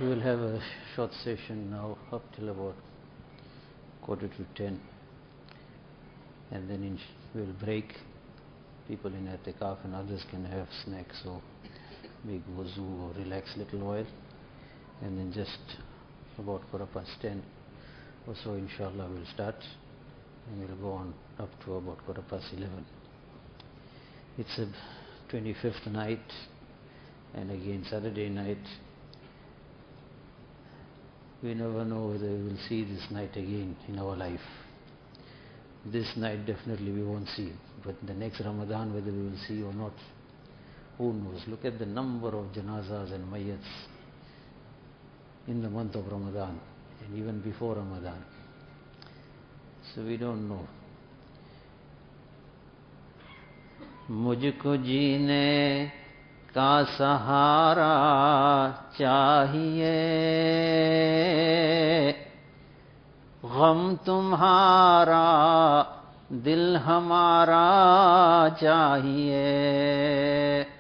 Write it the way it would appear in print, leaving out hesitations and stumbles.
We will have a short session now up till about 9:45, and then we will break. People in I'tikaf and others can have snacks or make wuzu or relax a little while, and then just about 10:15 or so inshallah we'll start, and we'll go on up to about 11:15. It's a 25th night, and again Saturday night. We never know whether we will see this night again in our life. This night definitely we won't see, but the next Ramadan whether we will see or not, who knows? Look at the number of janazas and mayyats in the month of Ramadan and even before Ramadan. So we don't know. मुझको जीने का सहारा चाहिए, गम तुम्हारा दिल हमारा चाहिए,